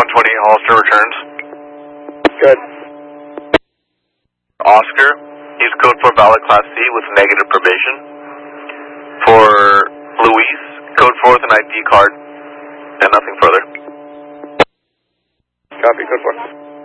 28 Hollister returns. Good. Oscar, use code for valid Class C with negative probation. For Luis, code 4 with an ID card, and nothing further. Copy, code 4.